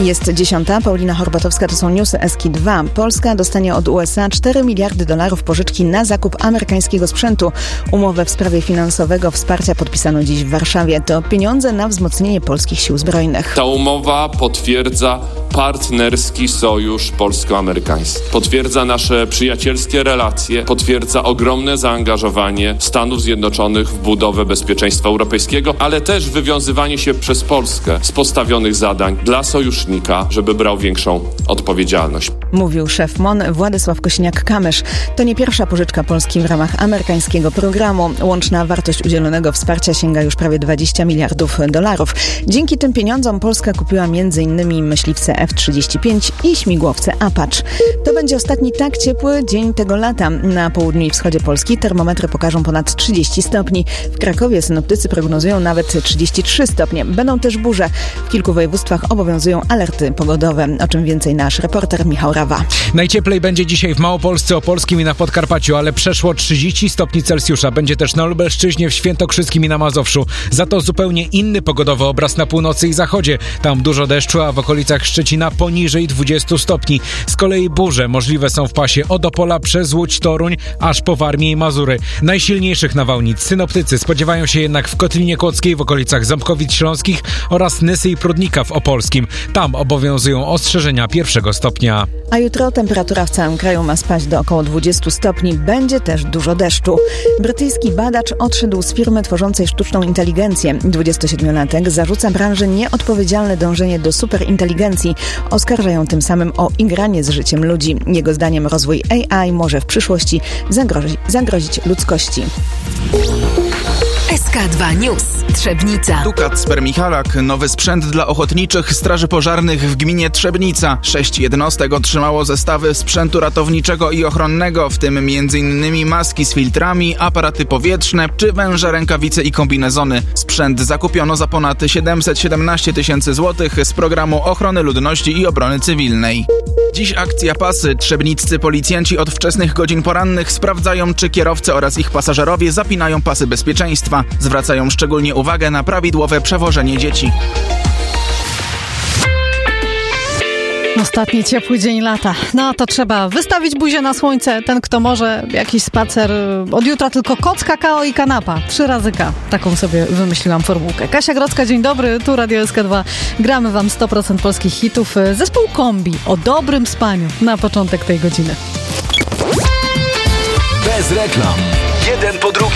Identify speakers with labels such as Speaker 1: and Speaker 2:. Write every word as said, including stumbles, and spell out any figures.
Speaker 1: Jest dziesiąta. Paulina Horbatowska, to są newsy Eski dwa. Polska dostanie od U S A cztery miliardy dolarów pożyczki na zakup amerykańskiego sprzętu. Umowę w sprawie finansowego wsparcia podpisano dziś w Warszawie. To pieniądze na wzmocnienie polskich sił zbrojnych.
Speaker 2: Ta umowa potwierdza partnerski sojusz polsko-amerykański. Potwierdza nasze przyjacielskie relacje, potwierdza ogromne zaangażowanie Stanów Zjednoczonych w budowę bezpieczeństwa europejskiego, ale też wywiązywanie się przez Polskę z postawionych zadań dla sojusznika, żeby brał większą odpowiedzialność.
Speaker 1: Mówił szef M O N Władysław Kosiniak-Kamysz. To nie pierwsza pożyczka Polski w ramach amerykańskiego programu. Łączna wartość udzielonego wsparcia sięga już prawie dwadzieścia miliardów dolarów. Dzięki tym pieniądzom Polska kupiła między innymi myśliwce F trzydzieści pięć i śmigłowce Apache. To będzie ostatni tak ciepły dzień tego lata. Na południu i wschodzie Polski termometry pokażą ponad trzydzieści stopni. W Krakowie synoptycy prognozują nawet trzydzieści trzy stopnie. Będą też burze. W kilku województwach obowiązują alerty pogodowe. O czym więcej nasz reporter Michał Rawa.
Speaker 3: Najcieplej będzie dzisiaj w Małopolsce, Opolskim i na Podkarpaciu, ale przeszło trzydzieści stopni Celsjusza. Będzie też na Lubelszczyźnie, w Świętokrzyskim i na Mazowszu. Za to zupełnie inny pogodowy obraz na północy i zachodzie. Tam dużo deszczu, a w okolicach Szczecina poniżej dwudziestu stopni. Z kolei burze możliwe są w pasie od Opola przez Łódź, Toruń, aż po Warmię i Mazury. Najsilniejszych nawałnic synoptycy spodziewają się jednak w Kotlinie Kłodzkiej, w okolicach Ząbkowic Śląskich oraz Nysy i Prudnika w Opolskim. Tam obowiązują ostrzeżenia pierwszego stopnia.
Speaker 1: A jutro temperatura w całym kraju ma spaść do około dwudziestu stopni. Będzie też dużo deszczu. Brytyjski badacz odszedł z firmy tworzącej sztuczną inteligencję. dwudziestosiedmiolatek zarzuca branży nieodpowiedzialne dążenie do superinteligencji. Oskarżają tym samym o igranie z życiem ludzi. Jego zdaniem rozwój A I może w przyszłości zagrozić, zagrozić ludzkości.
Speaker 4: S K dwa News. Trzebnica.
Speaker 5: Tu Kacper Michalak. Nowy sprzęt dla ochotniczych straży pożarnych w gminie Trzebnica. Sześć jednostek otrzymało zestawy sprzętu ratowniczego i ochronnego, w tym między innymi maski z filtrami, aparaty powietrzne czy węże, rękawice i kombinezony. Sprzęt zakupiono za ponad siedemset siedemnaście tysięcy złotych z programu ochrony ludności i obrony cywilnej. Dziś akcja pasy. Trzebniccy policjanci od wczesnych godzin porannych sprawdzają, czy kierowcy oraz ich pasażerowie zapinają pasy bezpieczeństwa. Zwracają szczególnie uwagę na prawidłowe przewożenie dzieci.
Speaker 6: Ostatni ciepły dzień lata. No to trzeba wystawić buzię na słońce. Ten, kto może, jakiś spacer. Od jutra tylko koc, kakao i kanapa. Trzy razy K. Taką sobie wymyśliłam formułkę. Kasia Grodzka, dzień dobry. Tu Radio S K dwa. Gramy wam sto procent polskich hitów. Zespół Kombi o dobrym spaniu na początek tej godziny.
Speaker 7: Bez reklam. Jeden po drugim.